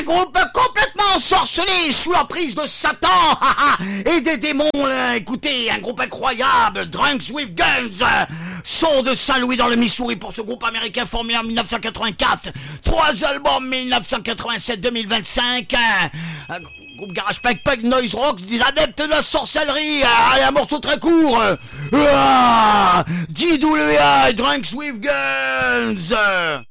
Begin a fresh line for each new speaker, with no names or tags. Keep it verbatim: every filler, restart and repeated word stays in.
groupe complètement ensorcelé sous l'emprise de Satan et des démons. Écoutez, un groupe incroyable, Drunks with Guns. Son de Saint-Louis dans le Missouri pour ce groupe américain formé en mille neuf cent quatre-vingt-quatre. Trois albums mille neuf cent quatre-vingt-sept deux mille vingt-cinq. Un groupe garage punk punk noise rock, des adeptes de la sorcellerie. Allez, un morceau très court. Ah, D W I, Drunks with Guns.